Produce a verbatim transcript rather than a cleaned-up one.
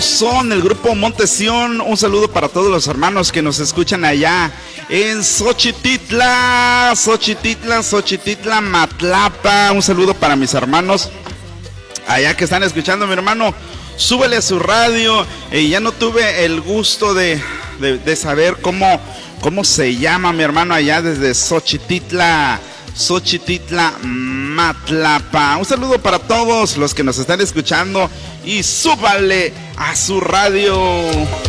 Son el grupo Montesión. Un saludo para todos los hermanos que nos escuchan allá en Xochititla, Xochititla, Xochititla, Matlapa. Un saludo para mis hermanos allá que están escuchando. Mi hermano, súbele a su radio. Y ya no tuve el gusto de, de, de saber cómo, cómo se llama mi hermano allá desde Xochititla, Xochititla, Matlapa. Un saludo para todos los que nos están escuchando y súbale a su radio.